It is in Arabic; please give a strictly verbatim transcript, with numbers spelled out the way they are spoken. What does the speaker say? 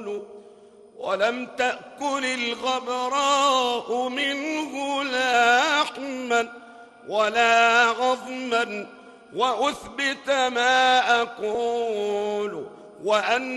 ولم تأكل الغبراء منه لحما ولا عظما، وأثبت ما أقول وأن